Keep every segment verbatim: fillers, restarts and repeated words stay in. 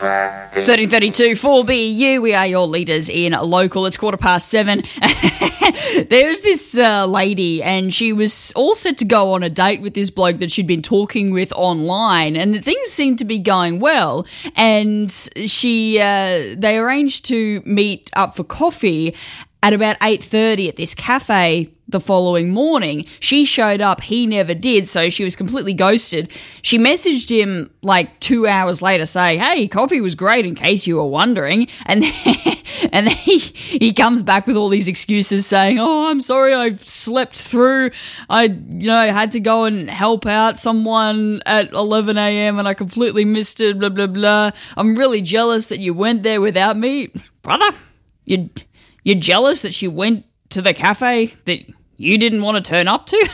thirteen thirty-two four B U, we are your leaders in local. It's quarter past seven. There's this uh, lady, and she was all set to go on a date with this bloke that she'd been talking with online, and things seemed to be going well. And she, uh, they arranged to meet up for coffee at about eight thirty at this cafe the following morning. She showed up, he never did, so she was completely ghosted. She messaged him like two hours later saying, hey, coffee was great in case you were wondering. And then, and then he, he comes back with all these excuses saying, oh, I'm sorry, I slept through. I, you know, had to go and help out someone at eleven a.m. and I completely missed it, blah, blah, blah. I'm really jealous that you went there without me. Brother, you, you're jealous that she went to the cafe that you didn't want to turn up to?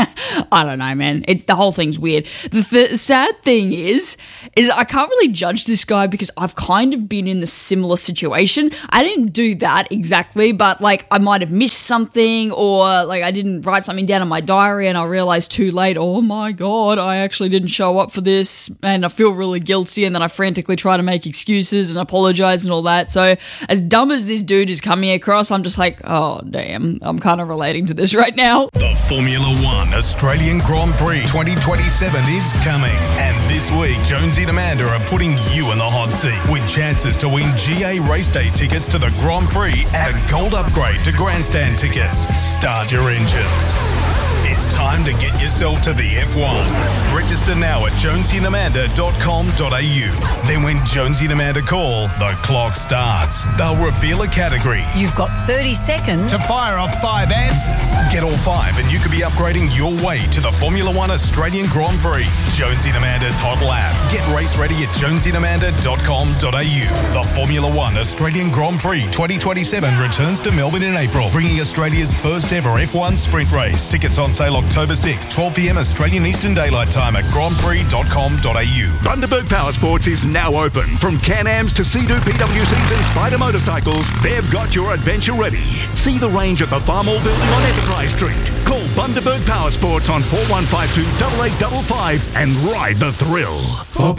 I don't know, man. It's the whole thing's weird. The th- sad thing is, is I can't really judge this guy because I've kind of been in the similar situation. I didn't do that exactly, but like I might have missed something, or like I didn't write something down in my diary and I realized too late, oh my God, I actually didn't show up for this and I feel really guilty, and then I frantically try to make excuses and apologize and all that. So as dumb as this dude is coming across, I'm just like, oh damn, I'm kind of relating to this right now. The Formula One Australian Grand Prix twenty twenty-seven is coming, and this week Jonesy and Amanda are putting you in the hot seat with chances to win G A race day tickets to the Grand Prix and a gold upgrade to grandstand tickets. Start your engines. It's time to get yourself to the F one. Register now at jonesy and amanda dot com dot a u. Then when Jonesy and Amanda call, the clock starts. They'll reveal a category. You've got thirty seconds to fire off five answers. Get all five and you could be upgrading your way to the Formula One Australian Grand Prix. Jonesy and Amanda's hot lap. Get race ready at jonesy and amanda dot com dot a u. The Formula One Australian Grand Prix twenty twenty-seven returns to Melbourne in April, bringing Australia's first ever F one sprint race. Tickets on sale October sixth, twelve p.m. Australian Eastern Daylight Time at grand prix dot com dot a u. Bundaberg Power Sports is now open. From Can-Ams to Sea-Doo P W Cs and Spider motorcycles, they've got your adventure ready. See the range at the Farmall Building on Enterprise Street. Call Bundaberg Power Sports on four one five two, eight eight five five and ride the thrill. For